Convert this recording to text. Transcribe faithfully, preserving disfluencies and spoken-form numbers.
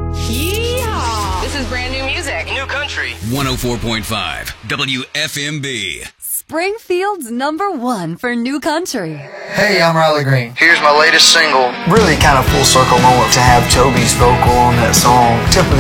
Yeehaw! This is brand new music. New country. one oh four point five W F M B. Springfield's number one for new country. Hey, I'm Riley Green. Here's my latest single. Really kind of full circle moment to have Toby's vocal on that song. Tip of